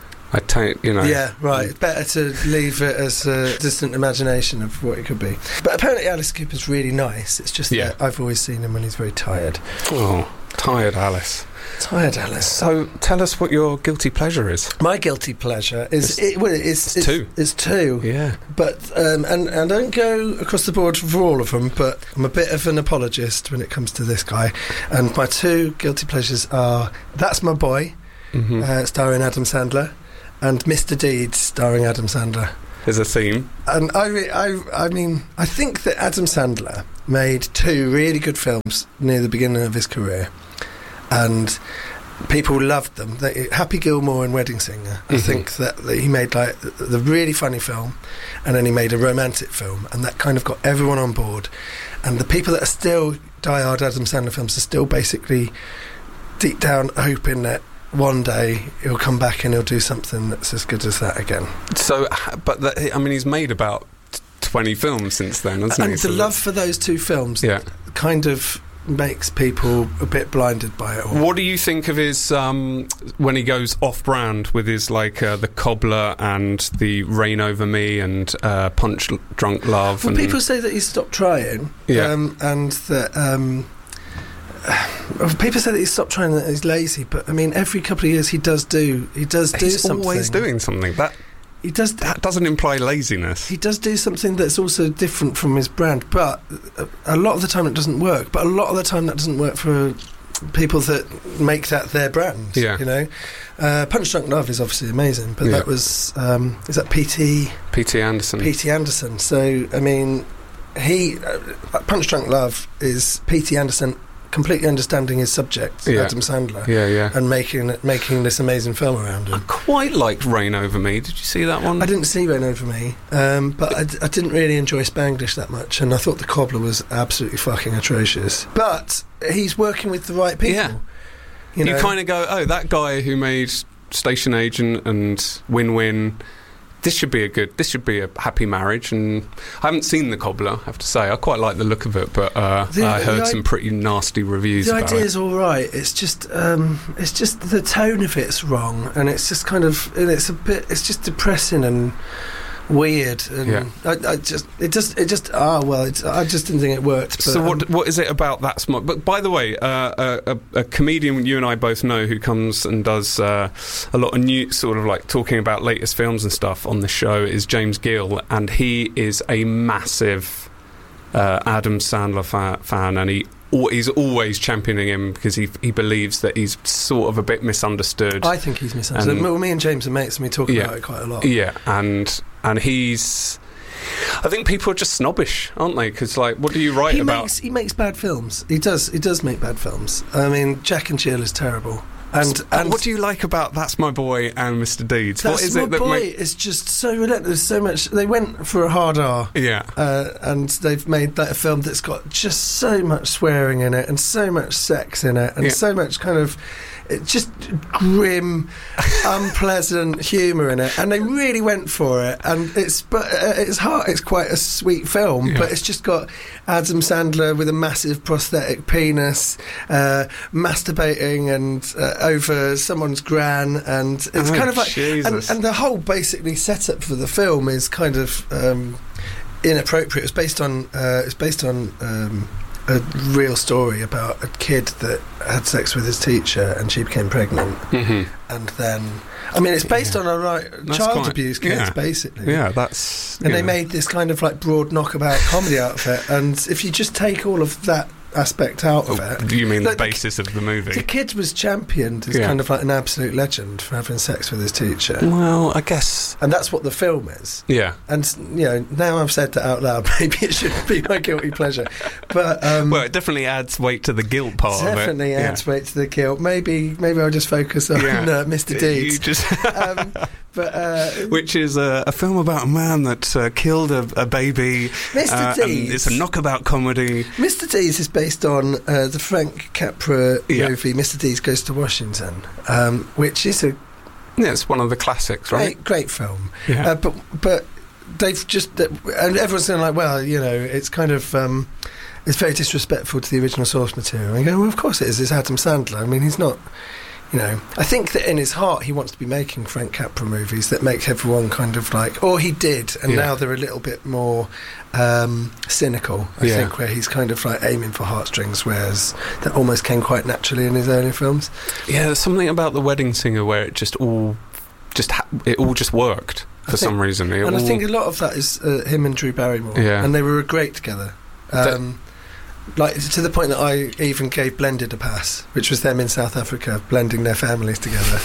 I take, you know. yeah, right. It's better to leave it as a distant imagination of what it could be. But apparently Alice Cooper's really nice. It's just Yeah. that I've always seen him when he's very tired. Oh, tired Alice. Tired Alice. So tell us what your guilty pleasure is. My guilty pleasure is It's- it, well, it's, it's two. It's two. Yeah. But um, and and I don't go across the board for all of them. But I'm a bit of an apologist when it comes to this guy. And my two guilty pleasures are That's My Boy, Mm-hmm. uh, starring Adam Sandler, and Mister Deeds, starring Adam Sandler. There's a theme. And I, re- I, I mean, I think that Adam Sandler made two really good films near the beginning of his career, and people loved them. They, Happy Gilmore and Wedding Singer. I Mhm. think that, that he made like the really funny film, and then he made a romantic film, and that kind of got everyone on board. And the people that are still diehard Adam Sandler films are still basically deep down hoping that one day he'll come back and he'll do something that's as good as that again. So, h- but that, I mean, he's made about t- twenty films since then, hasn't And he? the So love for those two films Yeah. kind of makes people a bit blinded by it all. What do you think of his um, when he goes off-brand with his like uh, the Cobbler and the Rain Over Me and uh, Punch L- Drunk Love? Well, and people say that he's stopped trying, Yeah. um, and that um, uh, people say that he's stopped trying, that he's lazy. But I mean, every couple of years he does do he does do he's something. always doing something. That He does. that doesn't imply laziness. He does do something that's also different from his brand, but a, a lot of the time it doesn't work. But a lot of the time that doesn't work for people that make that their brand. Yeah. You know, uh, Punch Drunk Love is obviously amazing, but Yeah. that was um, is that P T P T Anderson. P T Anderson. So I mean, he uh, Punch Drunk Love is P T Anderson completely understanding his subject, Yeah. Adam Sandler, Yeah, yeah. and making making this amazing film around I him. quite liked Rain Over Me. Did you see that one? I didn't see Rain Over Me, um, but I, d- I didn't really enjoy Spanglish that much, and I thought The Cobbler was absolutely fucking atrocious. But he's working with the right people. Yeah. You You, know? kind of go, oh, that guy who made Station Agent and Win Win, this should be a good, this should be a happy marriage. And I haven't seen The Cobbler, I have to say. I quite like the look of it, but uh, The- I heard the some i- pretty nasty reviews The about idea it. is all right. It's just, um, it's just the tone of it's wrong, and it's just kind of, and it's a bit, it's just depressing and weird. And Yeah. I, I just, it just, it just, ah, well, it's, I just didn't think it worked. But, So what um, what is it about that smart? But by the way, uh, a, a, a comedian you and I both know who comes and does uh, a lot of new sort of like talking about latest films and stuff on the show is James Gill, and he is a massive uh, Adam Sandler fa- fan, and he al- he's always championing him because he he believes that he's sort of a bit misunderstood. I think he's misunderstood. And- well, me and James are mates, and we talk Yeah. about it quite a lot. Yeah, and and he's. I think people are just snobbish, aren't they? Because like, what do you write He about? makes he makes bad films. He does he does make bad films. I mean, Jack and Jill is terrible. And But and what do you like about That's My Boy and Mister Deeds? That's What is My it that Boy make- is just so relentless. So much they went for a hard R. Yeah, Uh, and they've made like a film that's got just so much swearing in it and so much sex in it and Yeah. so much kind of it just grim, unpleasant humour in it, and they really went for it. And it's but uh, it's hard. It's quite a sweet film, Yeah. but it's just got Adam Sandler with a massive prosthetic penis, uh, masturbating and uh, over someone's gran, and it's Oh, kind of like and, Jesus. and the whole basically setup for the film is kind of um, inappropriate. It's based on uh, it's based on um, a real story about a kid that had sex with his teacher and she became pregnant, Mhm. and then I mean it's based Yeah. on a right That's child quite- abuse case yeah. basically. yeah, that's And they yeah. made this kind of like broad knockabout comedy out of it, and if you just take all of that aspect out of Oh, it, do you mean Like the the- basis of the the movie? kid was championed as Yeah. kind of like an absolute legend for having sex with his teacher, Well, I guess and that's what the film is. yeah. And you know, now I've said that out loud, maybe it shouldn't be my guilty pleasure, but um, Well, it definitely adds weight to the guilt part definitely of it. adds weight to the guilt. Maybe, maybe I'll just focus on Yeah. uh, Mister You Deeds. just um, but uh, Which is a, a film about a man that uh, killed a, a baby. Mister uh, and Deeds. it's a knockabout comedy. Mister Deeds is based on uh, the Frank Capra Yeah. movie Mister Deeds Goes to Washington, um, which is a Yeah, it's one of the classics, right? great, great film. Yeah. Uh, but but they've just uh, and everyone's saying like, well, you know, it's kind of um, it's very disrespectful to the original source material. And you go, well, of course it is. It's Adam Sandler. I mean, he's not. You know, I think that in his heart he wants to be making Frank Capra movies that make everyone kind of like, or he did, and Yeah. now they're a little bit more um, cynical. I Yeah. think where he's kind of like aiming for heartstrings, whereas that almost came quite naturally in his earlier films. Yeah, there's something about The Wedding Singer where it just all just ha- it all just worked for I think- some reason. It And all, I think a lot of that is uh, him and Drew Barrymore, Yeah. and they were great together. That- Um, like to the point that I even gave Blended a pass, which was them in South Africa blending their families together.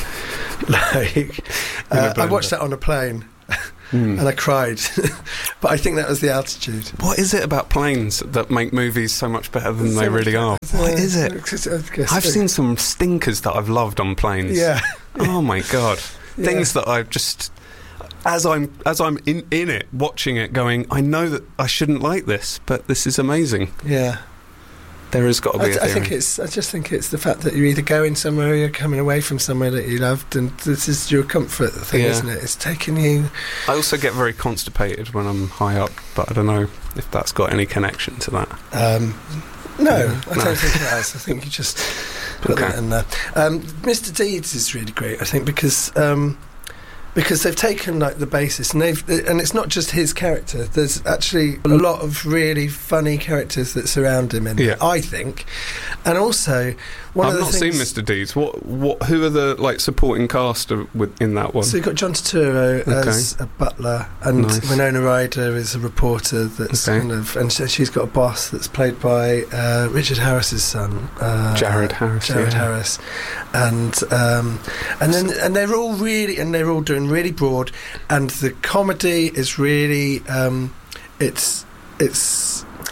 like, uh, I watched that on a plane Hmm. and I cried, but I think that was the altitude. What is it about planes that make movies so much better than So they much really are? better. What is it? Uh, I guess- I've seen some stinkers that I've loved on planes. Yeah. Oh my god. Yeah. Things that I've just as I'm as I'm in, in it, watching it, going, I know that I shouldn't like this, but this is amazing. Yeah. There has got to I, be a I theory. think it's. I just think it's the fact that you're either going somewhere or you're coming away from somewhere that you loved, and this is your comfort thing, Yeah. isn't it? It's taking you. I also get very constipated when I'm high up, but I don't know if that's got any connection to that. Um, no, Yeah. I No. don't think it has. I think you just put Okay. that in there. Um, Mister Deeds is really great, I think, because um, because they've taken like the basis, and they've and it's not just his character. There's actually a lot of really funny characters that surround him in Yeah. it, I think, and also one I've of the not things, seen Mister Deeds. What what? Who are the like supporting cast of, with, in that one? So you've got John Turturro Okay. as a butler, and Nice. Winona Ryder is a reporter that's Okay. kind of, and she- she's got a boss that's played by uh, Richard Harris's son, uh, Jared Harris. Jared yeah. Harris, and um, and then and they're all really and they're all doing really broad, and the comedy is really um, it's it's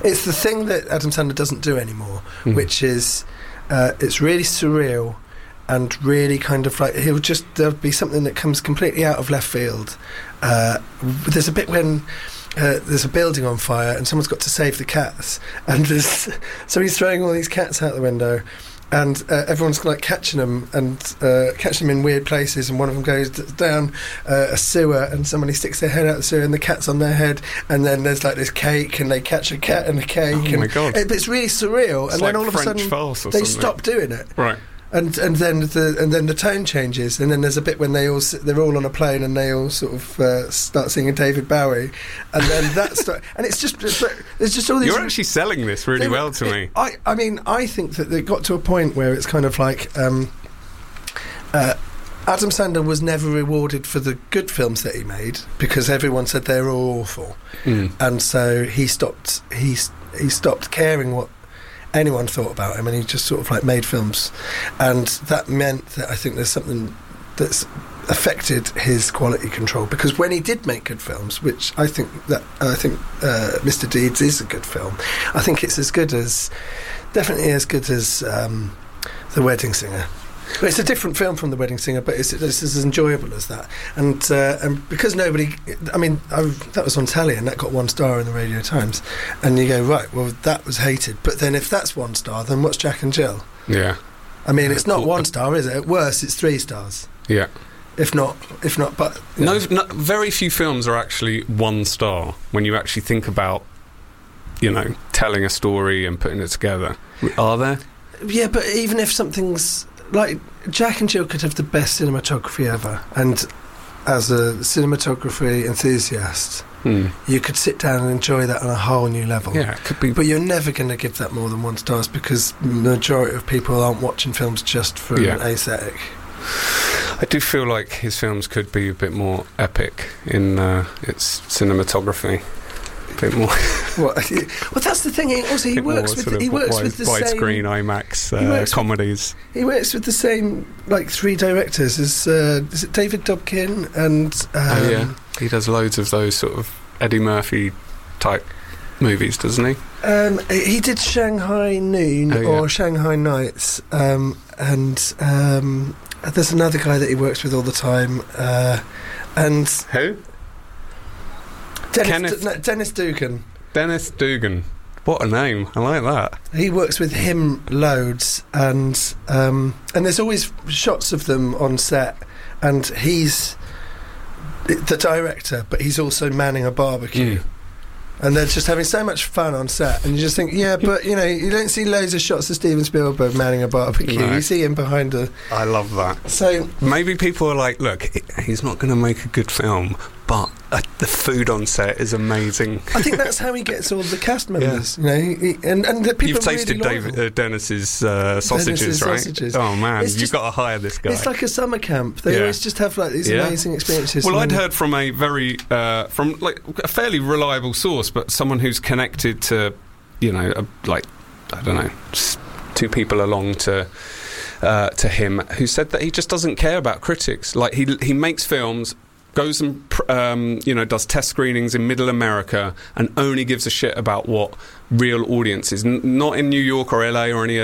It's the thing that Adam Sandler doesn't do anymore, Mm. which is uh, it's really surreal and really kind of like he'll just there'll be something that comes completely out of left field. Uh, there's a bit when. Uh, there's a building on fire and someone's got to save the cats, and there's so he's throwing all these cats out the window, and uh, everyone's like catching them and uh, catching them in weird places, and one of them goes d- down uh, a sewer and somebody sticks their head out the sewer and the cat's on their head, and then there's like this cake and they catch a cat and a cake. Oh and my God. It, it's really surreal. It's and like then all of French a sudden farce or they something. stop doing it. Right. And and then the and then the tone changes, and then there's a bit when they all s- they're all on a plane and they all sort of uh, start singing David Bowie, and then that start, and it's just but there's just all these. You're actually selling this really they- well to it- me. I I mean I think that they got to a point where it's kind of like um, uh, Adam Sandler was never rewarded for the good films that he made because everyone said they were all awful, Mm. and so he stopped he s- he stopped caring what anyone thought about him, and he just sort of like made films, and that meant that I think there's something that's affected his quality control, because when he did make good films, which I think that I think uh, Mister Deeds is a good film, I think it's as good as definitely as good as um, The Wedding Singer. Well, it's a different film from The Wedding Singer, but it's, it's as enjoyable as that. And uh, and because nobody, I mean, I, that was on telly and that got one star in the Radio Times. And you go, right, well, that was hated. But then if that's one star, then what's Jack and Jill? Yeah. I mean, it's not Cool. one star, is it? At worst, it's three stars. Yeah. If not, if not, but... you No, know. no, very few films are actually one star when you actually think about, you know, telling a story and putting it together. Are there? Yeah, but even if something's... Like, Jack and Jill could have the best cinematography ever. And as a cinematography enthusiast, Hmm. you could sit down and enjoy that on a whole new level. Yeah, it could be. But you're never going to give that more than one stars because the majority of people aren't watching films just for Yeah. an aesthetic. I do feel like his films could be a bit more epic in uh, its cinematography. A bit more. What? Well, that's the thing. He, also, he bit more works sort with of he works wide, with the widescreen same IMAX He uh, works with- comedies. he works with the same like three directors as uh, is it David Dobkin and um, oh yeah, he does loads of those sort of Eddie Murphy type movies, doesn't he? Um, he did Shanghai Noon Oh, yeah. or Shanghai Nights, um, and um, there's another guy that he works with all the time, uh, and Who? Dennis, Kenneth- no, Dennis Dugan. Dennis Dugan. What a name! I like that. He works with him loads, and um, and there's always shots of them on set, and he's the director, but he's also manning a barbecue. Mm. And they're just having so much fun on set, and you just think, yeah, but you know, you don't see loads of shots of Steven Spielberg manning a barbecue. No. You see him behind a. I love that. So Maybe people are like, look, he- he's not going to make a good film, but uh, the food on set is amazing. I think that's how he gets all the cast members. You know, he, he- and and the people You've are tasted really David, loyal. uh, Dennis's uh, sausages, Dennis's right? sausages. Oh man, It's you've just- got to hire this guy. It's like a summer camp. They Yeah. always just have like these Yeah. amazing experiences. Well, and I'd then- heard from a very, uh, from like a fairly reliable source, but someone who's connected to, you know, a, like, I don't know, s- two people along to uh, to him, who said that he just doesn't care about critics. Like, he he makes films, goes and pr- um, you know does test screenings in Middle America, and only gives a shit about what real audiences, n- not in New York or L A or any